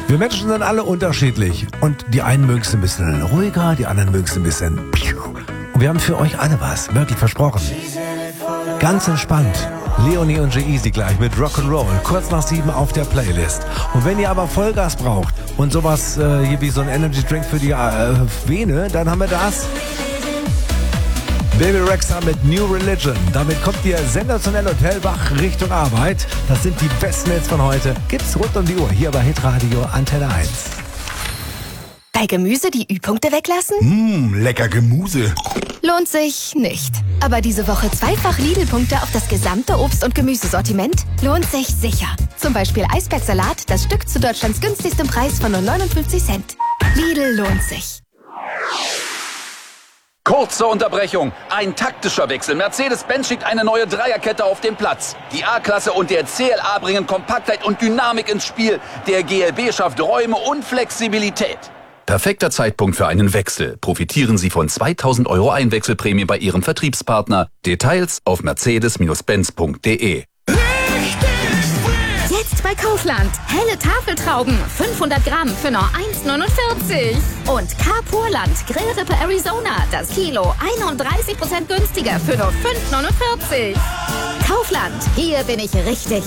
Wir Menschen sind alle unterschiedlich. Und die einen mögen es ein bisschen ruhiger, die anderen mögen es ein bisschen... Und wir haben für euch alle was, wirklich versprochen. Ganz entspannt. Leonie und G-Eazy gleich mit Rock'n'Roll, kurz nach 7 auf der Playlist. Und wenn ihr aber Vollgas braucht und sowas hier wie so ein Energy Drink für die Vene, dann haben wir das. Baby Rexha mit New Religion. Damit kommt ihr sensationell und hellwach Richtung Arbeit. Das sind die besten Hits von heute. Gibt's rund um die Uhr hier bei Hitradio Antenne 1. Bei Gemüse die Ü-Punkte weglassen? Lecker Gemüse. Lohnt sich nicht. Aber diese Woche zweifach Lidl-Punkte auf das gesamte Obst- und Gemüsesortiment lohnt sich sicher. Zum Beispiel Eisbergsalat, das Stück zu Deutschlands günstigstem Preis von nur 59 Cent. Lidl lohnt sich. Kurze Unterbrechung. Ein taktischer Wechsel. Mercedes-Benz schickt eine neue Dreierkette auf den Platz. Die A-Klasse und der CLA bringen Kompaktheit und Dynamik ins Spiel. Der GLB schafft Räume und Flexibilität. Perfekter Zeitpunkt für einen Wechsel. Profitieren Sie von 2.000 € Einwechselprämie bei Ihrem Vertriebspartner. Details auf mercedes-benz.de. Jetzt bei Kaufland. Helle Tafeltrauben, 500 Gramm für nur 1,49. Und Carpurland Grillrippe Arizona, das Kilo 31% günstiger für nur 5,49. Kaufland, hier bin ich richtig.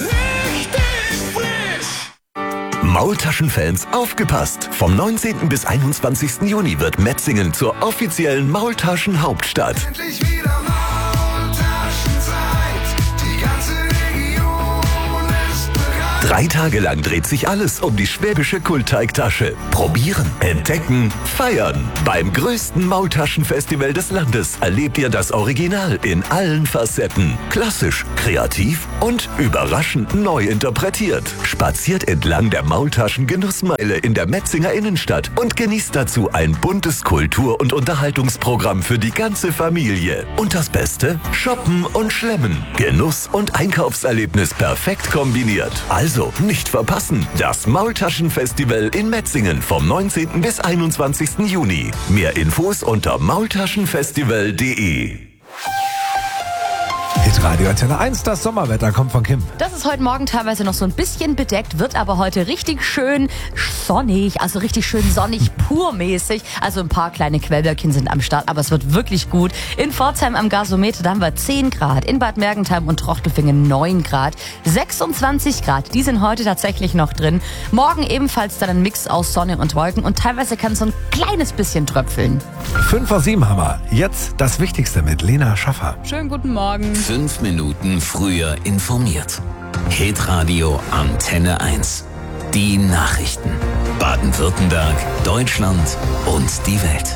Maultaschenfans, aufgepasst! Vom 19. bis 21. Juni wird Metzingen zur offiziellen Maultaschen-Hauptstadt. Endlich wieder Maultaschenzeit. Die ganze Region ist bereit. 3 Tage lang dreht sich alles um die schwäbische Kultteigtasche. Probieren, entdecken, feiern. Beim größten Maultaschenfestival des Landes erlebt ihr das Original in allen Facetten. Klassisch, kreativ und überraschend neu interpretiert. Spaziert entlang der Maultaschen-Genussmeile in der Metzinger Innenstadt und genießt dazu ein buntes Kultur- und Unterhaltungsprogramm für die ganze Familie. Und das Beste? Shoppen und Schlemmen. Genuss und Einkaufserlebnis perfekt kombiniert. Also nicht verpassen. Das Maultaschenfestival in Metzingen vom 19. bis 21. Juni. Mehr Infos unter maultaschenfestival.de. Hitradio Antenne 1, das Sommerwetter kommt von Kim. Das ist heute Morgen teilweise noch so ein bisschen bedeckt, wird aber heute richtig schön sonnig, also richtig schön sonnig purmäßig. Also ein paar kleine Quellwölkchen sind am Start, aber es wird wirklich gut. In Pforzheim am Gasometer, da haben wir 10 Grad, in Bad Mergentheim und Trochteldingen 9 Grad, 26 Grad, die sind heute tatsächlich noch drin. Morgen ebenfalls dann ein Mix aus Sonne und Wolken und teilweise kann es so ein kleines bisschen tröpfeln. 5 vor 7 haben wir. Jetzt das Wichtigste mit Lena Schaffer. Schönen guten Morgen. 5 Minuten früher informiert. Hitradio Antenne 1. Die Nachrichten. Baden-Württemberg, Deutschland und die Welt.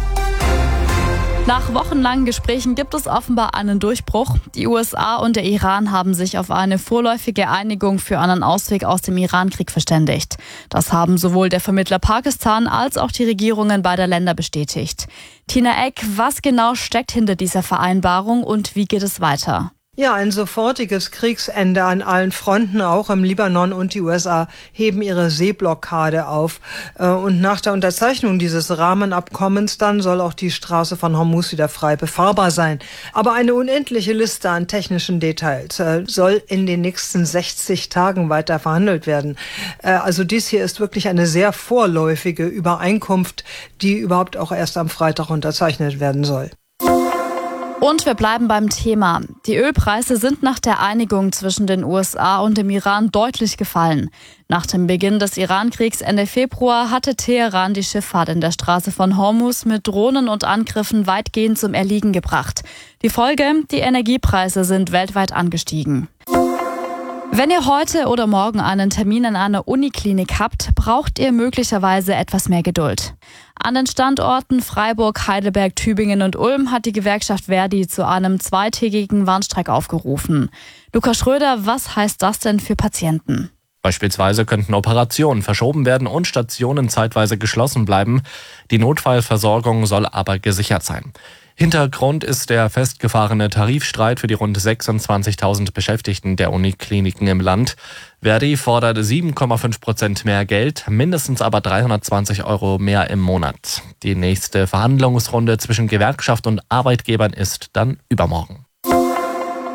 Nach wochenlangen Gesprächen gibt es offenbar einen Durchbruch. Die USA und der Iran haben sich auf eine vorläufige Einigung für einen Ausweg aus dem Irankrieg verständigt. Das haben sowohl der Vermittler Pakistan als auch die Regierungen beider Länder bestätigt. Tina Eck, was genau steckt hinter dieser Vereinbarung und wie geht es weiter? Ja, ein sofortiges Kriegsende an allen Fronten, auch im Libanon, und die USA heben ihre Seeblockade auf. Und nach der Unterzeichnung dieses Rahmenabkommens dann soll auch die Straße von Hormuz wieder frei befahrbar sein. Aber eine unendliche Liste an technischen Details soll in den nächsten 60 Tagen weiter verhandelt werden. Also dies hier ist wirklich eine sehr vorläufige Übereinkunft, die überhaupt auch erst am Freitag unterzeichnet werden soll. Und wir bleiben beim Thema. Die Ölpreise sind nach der Einigung zwischen den USA und dem Iran deutlich gefallen. Nach dem Beginn des Irankriegs Ende Februar hatte Teheran die Schifffahrt in der Straße von Hormuz mit Drohnen und Angriffen weitgehend zum Erliegen gebracht. Die Folge? Die Energiepreise sind weltweit angestiegen. Wenn ihr heute oder morgen einen Termin in einer Uniklinik habt, braucht ihr möglicherweise etwas mehr Geduld. An den Standorten Freiburg, Heidelberg, Tübingen und Ulm hat die Gewerkschaft Verdi zu einem 2-tägigen Warnstreik aufgerufen. Lukas Schröder, was heißt das denn für Patienten? Beispielsweise könnten Operationen verschoben werden und Stationen zeitweise geschlossen bleiben. Die Notfallversorgung soll aber gesichert sein. Hintergrund ist der festgefahrene Tarifstreit für die rund 26.000 Beschäftigten der Unikliniken im Land. Verdi fordert 7,5% mehr Geld, mindestens aber 320 € mehr im Monat. Die nächste Verhandlungsrunde zwischen Gewerkschaft und Arbeitgebern ist dann übermorgen.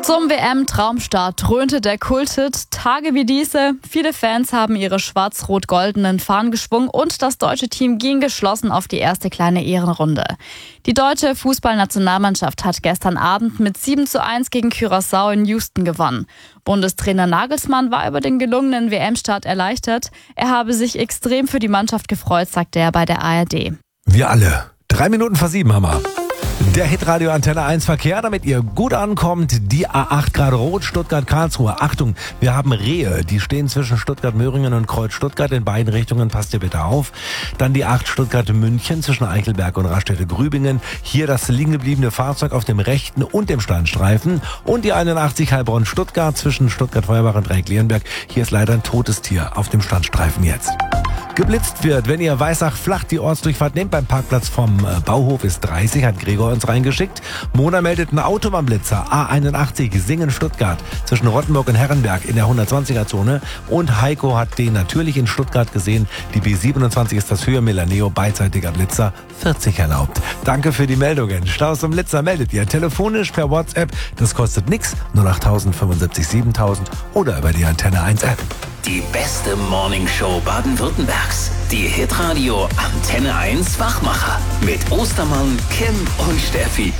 Zum WM-Traumstart dröhnte der Kulthit Tage wie diese. Viele Fans haben ihre schwarz-rot-goldenen Fahnen geschwungen und das deutsche Team ging geschlossen auf die erste kleine Ehrenrunde. Die deutsche Fußballnationalmannschaft hat gestern Abend mit 7:1 gegen Curaçao in Houston gewonnen. Bundestrainer Nagelsmann war über den gelungenen WM-Start erleichtert. Er habe sich extrem für die Mannschaft gefreut, sagte er bei der ARD. Wir alle. 7:03 haben wir. Der Hitradio Antenne 1 Verkehr, damit ihr gut ankommt. Die A8 gerade rot, Stuttgart-Karlsruhe. Achtung, wir haben Rehe. Die stehen zwischen Stuttgart-Möhringen und Kreuz-Stuttgart. In beiden Richtungen passt ihr bitte auf. Dann die 8 Stuttgart-München zwischen Eichelberg und Raststätte-Grübingen. Hier das liegen gebliebene Fahrzeug auf dem rechten und dem Standstreifen. Und die 81 Heilbronn-Stuttgart zwischen Stuttgart-Feuerbach und Dreieck-Leonberg. Hier ist leider ein totes Tier auf dem Standstreifen jetzt. Geblitzt wird, wenn ihr Weissach-Flach die Ortsdurchfahrt nehmt beim Parkplatz vom Bauhof ist 30, hat Gregor uns reingeschickt. Mona meldet einen Autobahnblitzer, A81 Singen-Stuttgart zwischen Rottenburg und Herrenberg in der 120er-Zone. Und Heiko hat den natürlich in Stuttgart gesehen. Die B27 ist das Höhe-Milaneo, beidseitiger Blitzer, 40 erlaubt. Danke für die Meldungen. Staus und Blitzer meldet ihr telefonisch per WhatsApp. Das kostet nix, 08000 75 7000 oder über die Antenne 1 App. Die beste Morningshow Baden-Württembergs. Die Hitradio Antenne 1 Wachmacher. Mit Ostermann, Kim und Steffi.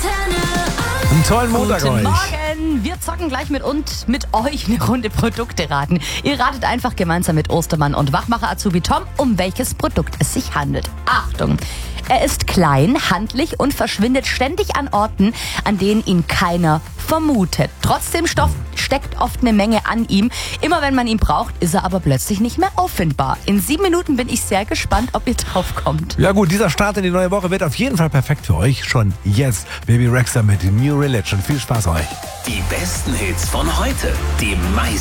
Einen tollen Montag Guten euch. Morgen. Wir zocken gleich mit euch eine Runde Produkte raten. Ihr ratet einfach gemeinsam mit Ostermann und Wachmacher Azubi Tom, um welches Produkt es sich handelt. Achtung! Er ist klein, handlich und verschwindet ständig an Orten, an denen ihn keiner vermutet. Trotzdem steckt oft eine Menge an ihm. Immer wenn man ihn braucht, ist er aber plötzlich nicht mehr auffindbar. In 7 Minuten bin ich sehr gespannt, ob ihr drauf kommt. Ja gut, dieser Start in die neue Woche wird auf jeden Fall perfekt für euch. Schon jetzt Baby Rexha mit New Religion. Viel Spaß euch. Die besten Hits von heute. Die meisten